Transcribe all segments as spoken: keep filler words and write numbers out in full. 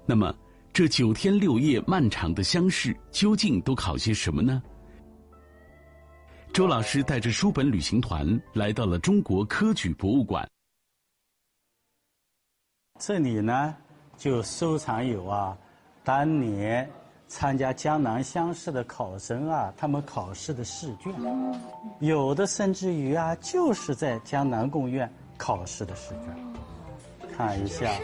那么，这九天六夜漫长的乡试究竟都考些什么呢？周老师带着书本旅行团来到了中国科举博物馆。 这里呢，就收藏有啊，当年参加江南乡试的考生啊，他们考试的试卷，有的甚至于啊，就是在江南贡院考试的试卷，看一下。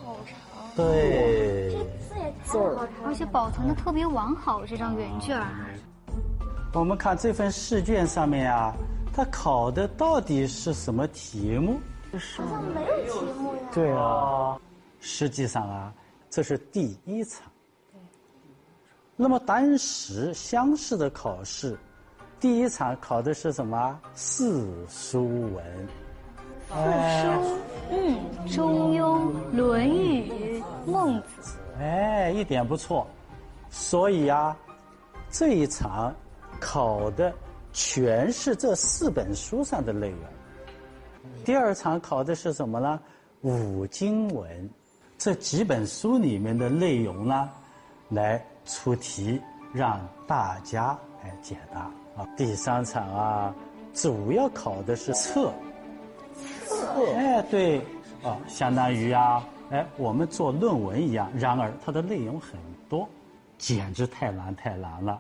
对， 字也太好，而且保存的特别完好，这张原卷。 我们看这份试卷上面啊，它考的到底是什么题目？ 好像没有题目呀。 对啊，实际上啊，这是第一场。那么当时乡试的考试，第一场考的是什么？四书文。 四书，嗯，中庸、论语、孟子。 哎，一点不错。所以啊，这一场考的全是这四本书上的内容。第二场考的是什么呢？五经文，这几本书里面的内容呢，来出题让大家来解答啊。第三场啊，主要考的是测。测，哎，对，啊，相当于啊，哎，我们做论文一样。然而它的内容很多，简直太难太难了。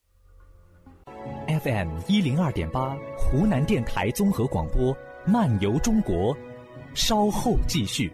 F M 一零二点八，湖南电台综合广播，漫游中国，稍后继续。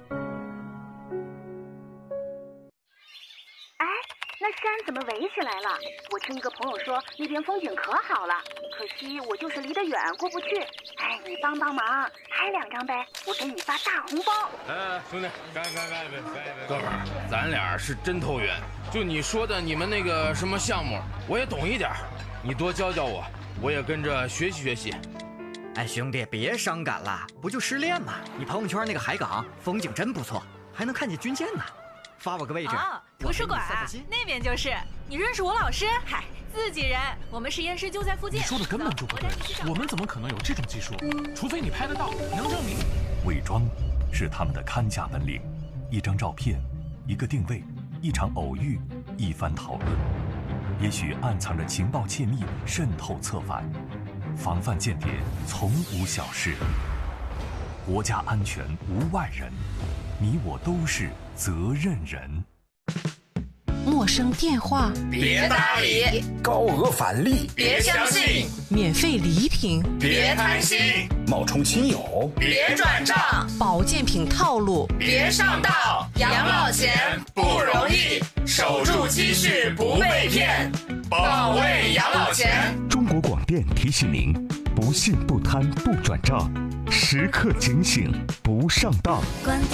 哎，那山怎么围起来了？我听一个朋友说那边风景可好了，可惜我就是离得远过不去。哎，你帮帮忙，拍两张呗，我给你发大红包。 哎，兄弟，干干干一杯，干一杯！哥们儿，咱俩是真投缘。就你说的你们那个什么项目，我也懂一点，你多教教我，我也跟着学习学习。 哎，兄弟，别伤感了，不就失恋吗？你朋友圈那个海港风景真不错，还能看见军舰呢。发我个位置。 哦，图书馆啊，那边就是。你认识我老师？嗨，自己人，我们实验室就在附近。 你说的根本就不对，我们怎么可能有这种技术？除非你拍得到，能证明。 伪装是他们的看家本领，一张照片，一个定位，一场偶遇，一番讨论，也许暗藏着情报窃密，渗透策反。防范间谍从无小事，国家安全无外人，你我都是责任人。 陌生电话别搭理， 高额返利别相信， 免费礼品别贪心， 冒充亲友别转账， 保健品套路别上当。养老钱不容易，守住积蓄不被骗，保卫养老钱。 中国广电提醒您：不信不贪不转账，时刻警醒不上当。 关掉